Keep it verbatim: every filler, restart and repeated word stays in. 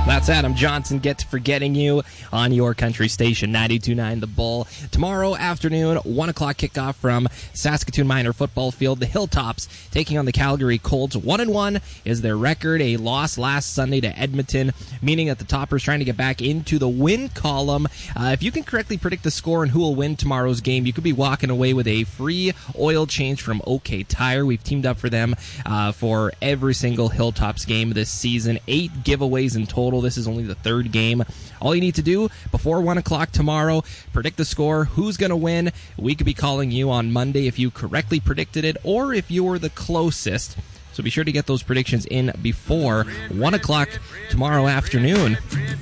That's Adam Johnson, Get to Forgetting You, on your country station, ninety-two point nine The Bull. Tomorrow afternoon, one o'clock kickoff from Saskatoon Minor Football Field. The Hilltops taking on the Calgary Colts. One and one is their record. A loss last Sunday to Edmonton, meaning that the Toppers trying to get back into the win column. Uh, if you can correctly predict the score and who will win tomorrow's game, you could be walking away with a free oil change from OK Tire. We've teamed up for them uh, for every single Hilltops game this season. Eight giveaways in total. This is only the third game. All you need to do before one o'clock tomorrow, predict the score, who's going to win. We could be calling you on Monday if you correctly predicted it or if you were the closest. So be sure to get those predictions in before one o'clock tomorrow afternoon.